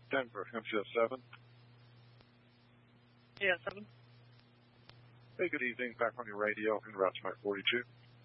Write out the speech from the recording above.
Denver, MCS7. Yeah, 7. Hey, good evening. Back on your radio in Route 42.